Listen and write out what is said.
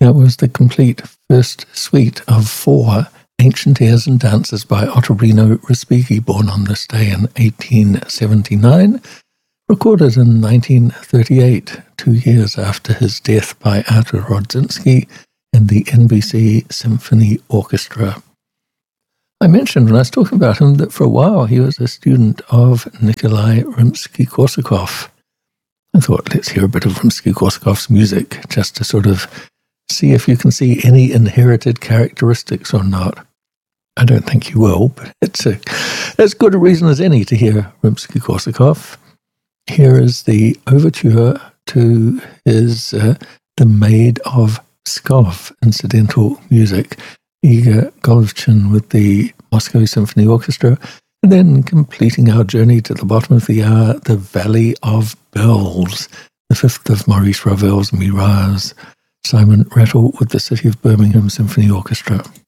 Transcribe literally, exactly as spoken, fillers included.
That was the complete first suite of four ancient airs and dances by Ottorino Respighi, born on this day in eighteen seventy-nine, recorded in nineteen thirty-eight, two years after his death by Artur Rodzinski and the N B C Symphony Orchestra. I mentioned when I was talking about him that for a while he was a student of Nikolai Rimsky-Korsakov. I thought, let's hear a bit of Rimsky-Korsakov's music, just to sort of see if you can see any inherited characteristics or not. I don't think you will, but it's a, as good a reason as any to hear Rimsky-Korsakov. Here is the overture to his uh, The Maid of Pskov incidental music, Igor Golovchin with the Moscow Symphony Orchestra, and then completing our journey to the bottom of the hour, The Valley of Bells, the fifth of Maurice Ravel's Mirage, Simon Rattle with the City of Birmingham Symphony Orchestra.